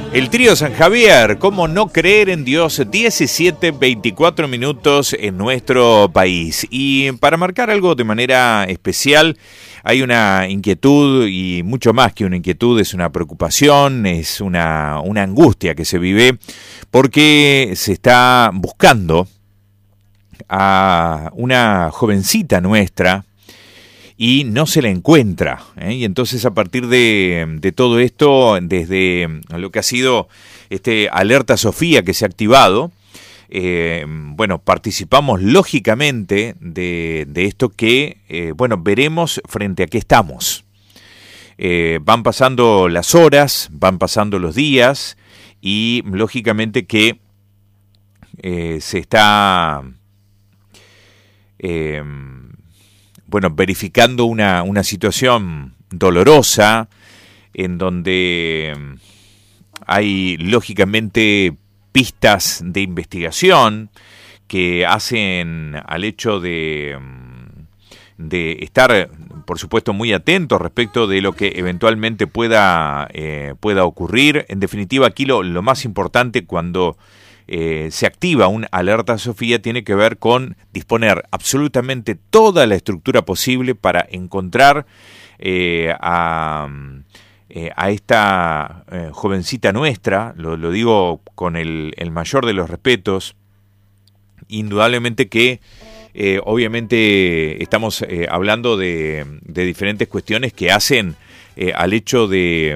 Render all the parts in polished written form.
El trío San Javier, ¿cómo no creer en Dios? 17:24 minutos en nuestro país. Y para marcar algo de manera especial, hay una inquietud, y mucho más que una inquietud, es una preocupación, es una angustia que se vive, porque se está buscando a una jovencita nuestra, y no se la encuentra, ¿eh? Y entonces a partir de todo esto, desde lo que ha sido Alerta Sofía que se ha activado, participamos lógicamente de esto que, veremos frente a qué estamos. Van pasando las horas, van pasando los días, y lógicamente que se está verificando una situación dolorosa en donde hay lógicamente pistas de investigación que hacen al hecho de estar, por supuesto, muy atentos respecto de lo que eventualmente pueda ocurrir. En definitiva, aquí lo más importante cuando se activa un Alerta Sofía tiene que ver con disponer absolutamente toda la estructura posible para encontrar a esta jovencita nuestra. Lo digo con el mayor de los respetos. Indudablemente que obviamente estamos hablando de diferentes cuestiones que hacen al hecho de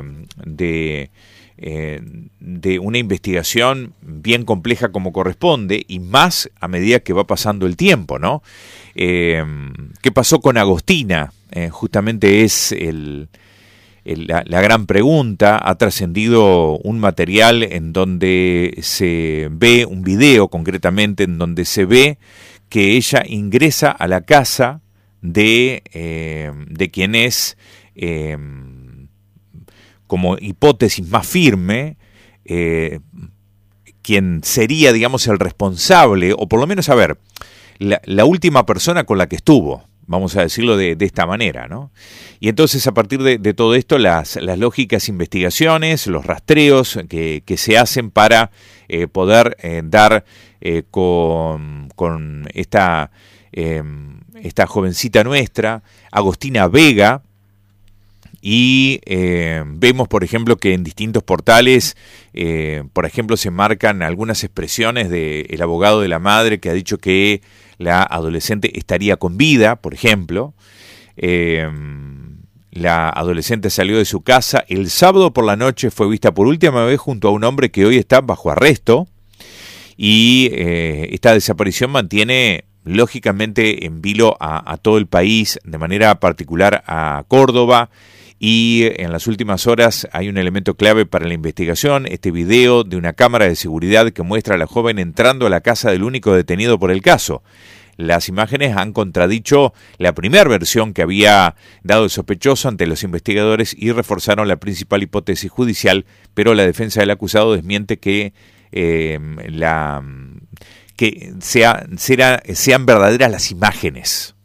una investigación bien compleja como corresponde, y más a medida que va pasando el tiempo, ¿no? ¿Qué pasó con Agostina? Justamente es la gran pregunta. Ha trascendido un material en donde se ve, un video concretamente, en donde se ve que ella ingresa a la casa de quien es, como hipótesis más firme, quien sería, digamos, el responsable, o por lo menos, la última persona con la que estuvo, vamos a decirlo de esta manera, ¿no? Y entonces, a partir de todo esto, las lógicas investigaciones, los rastreos que se hacen para poder dar con esta jovencita nuestra, Agostina Vega. Y vemos, por ejemplo, que en distintos portales, por ejemplo, se marcan algunas expresiones del abogado de la madre, que ha dicho que la adolescente estaría con vida, por ejemplo. La adolescente salió de su casa el sábado por la noche, fue vista por última vez junto a un hombre que hoy está bajo arresto, y esta desaparición mantiene lógicamente en vilo a todo el país, de manera particular a Córdoba. Y en las últimas horas hay un elemento clave para la investigación: este video de una cámara de seguridad que muestra a la joven entrando a la casa del único detenido por el caso. Las imágenes han contradicho la primera versión que había dado el sospechoso ante los investigadores y reforzaron la principal hipótesis judicial, pero la defensa del acusado desmiente que sean verdaderas las imágenes.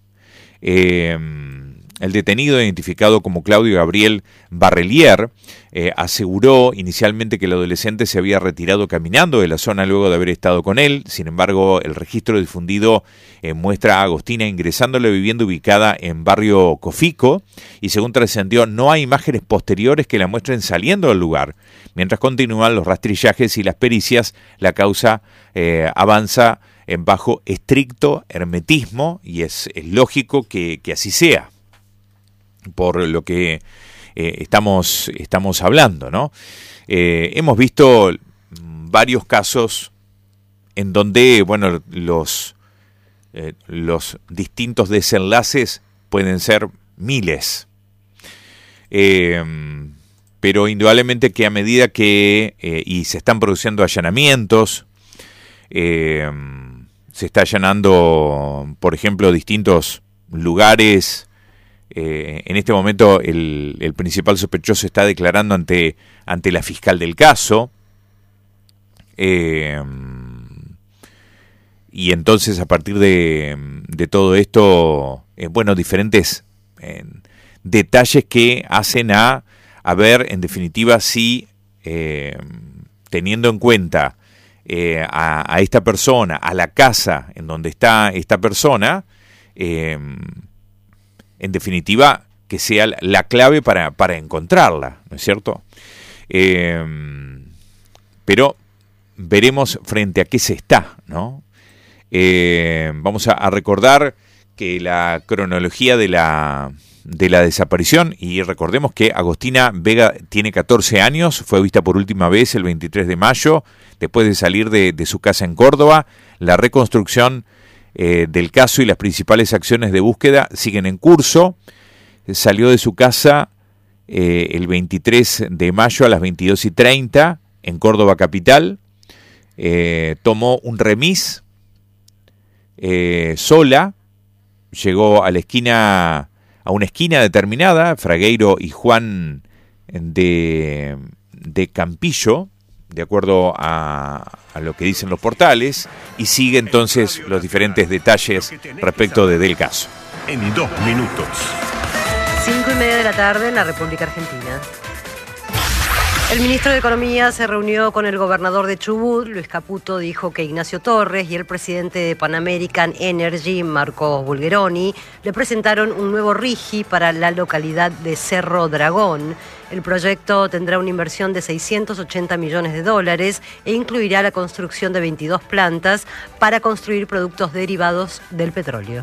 El detenido, identificado como Claudio Gabriel Barrelier, aseguró inicialmente que el adolescente se había retirado caminando de la zona luego de haber estado con él. Sin embargo, el registro difundido muestra a Agostina ingresando a la vivienda ubicada en barrio Cofico, y según trascendió, no hay imágenes posteriores que la muestren saliendo del lugar. Mientras continúan los rastrillajes y las pericias, la causa avanza bajo estricto hermetismo, y es lógico que así sea, por lo que estamos hablando, ¿no? Hemos visto varios casos en donde, los distintos desenlaces pueden ser miles, pero indudablemente que a medida que y se están produciendo allanamientos, se está allanando, por ejemplo, distintos lugares. En este momento el principal sospechoso está declarando ante la fiscal del caso, y entonces, a partir de todo esto, diferentes detalles que hacen a ver, en definitiva, si teniendo en cuenta a esta persona, a la casa en donde está esta persona, en definitiva, que sea la clave para encontrarla, ¿no es cierto? Pero veremos frente a qué se está, ¿no? Vamos a recordar que la cronología de la desaparición, y recordemos que Agostina Vega tiene 14 años, fue vista por última vez el 23 de mayo, después de salir de su casa en Córdoba. La reconstrucción del caso y las principales acciones de búsqueda siguen en curso. Salió de su casa el 23 de mayo a las 22:30 en Córdoba capital. Tomó un remis sola, llegó a una esquina determinada, Fragueiro y Juan de Campillo, de acuerdo a lo que dicen los portales, y sigue entonces los diferentes detalles respecto del caso. En 2 minutos. 5:30 de la tarde en la República Argentina. El ministro de Economía se reunió con el gobernador de Chubut, Luis Caputo. Dijo que Ignacio Torres y el presidente de Pan American Energy, Marcos Bulgeroni, le presentaron un nuevo RIGI para la localidad de Cerro Dragón. El proyecto tendrá una inversión de $680 millones e incluirá la construcción de 22 plantas para construir productos derivados del petróleo.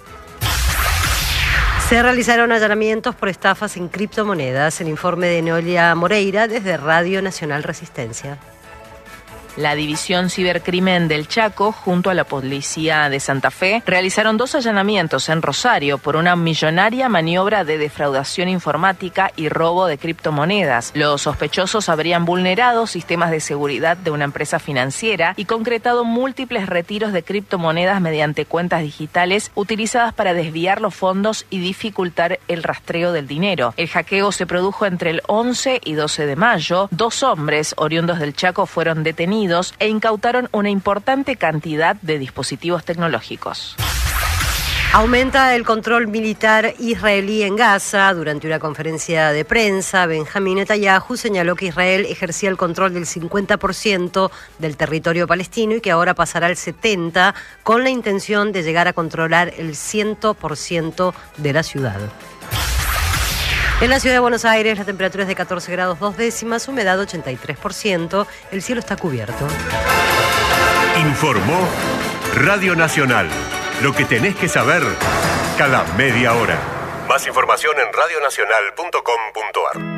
Se realizaron allanamientos por estafas en criptomonedas. El informe de Noelia Moreira desde Radio Nacional Resistencia. La División Cibercrimen del Chaco, junto a la Policía de Santa Fe, realizaron 2 allanamientos en Rosario por una millonaria maniobra de defraudación informática y robo de criptomonedas. Los sospechosos habrían vulnerado sistemas de seguridad de una empresa financiera y concretado múltiples retiros de criptomonedas mediante cuentas digitales utilizadas para desviar los fondos y dificultar el rastreo del dinero. El hackeo se produjo entre el 11 y 12 de mayo. 2 hombres oriundos del Chaco fueron detenidos e incautaron una importante cantidad de dispositivos tecnológicos. Aumenta el control militar israelí en Gaza. Durante una conferencia de prensa, Benjamín Netanyahu señaló que Israel ejercía el control del 50% del territorio palestino y que ahora pasará al 70%, con la intención de llegar a controlar el 100% de la ciudad. En la ciudad de Buenos Aires la temperatura es de 14 grados 2 décimas, humedad 83%, el cielo está cubierto. Informó Radio Nacional. Lo que tenés que saber cada media hora. Más información en radionacional.com.ar.